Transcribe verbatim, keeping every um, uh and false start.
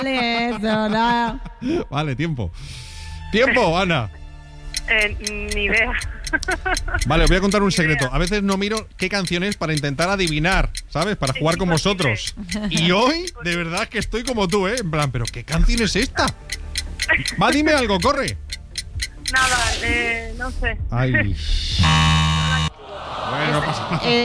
Eso, no. Vale, tiempo. Tiempo, Ana. Eh, ni idea. Vale, os voy a contar un secreto. A veces no miro qué canción es para intentar adivinar, ¿sabes? Para jugar con vosotros. Y hoy, de verdad que estoy como tú, ¿eh? En plan, ¿pero qué canción es esta? Va, dime algo, corre. Nada, eh, no sé. Ay. Bueno, no pasa nada. Eh,